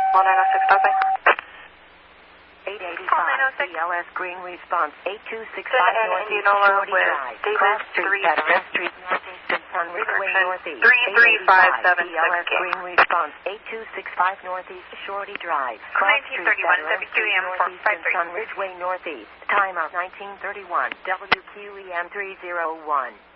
1906, 885 BLS Green response 8265 Northeast Indianola Shorty with Drive, David Cross Street, 3 Veteran Street Northeast, and Sunridge Way Northeast. 33576 BLS King. Green response 8265 Northeast Shorty Drive, Cross Street, 1931, Veteran Street WQEM Northeast, and 453. Sunridge Way Northeast. Timeout 1931, WQEM 301.